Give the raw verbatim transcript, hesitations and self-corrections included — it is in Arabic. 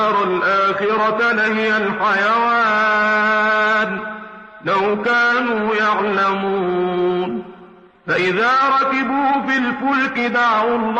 الآخرة لهي الحيوان لو كانوا يعلمون. فإذا ركبوا في الفلك دعوا الله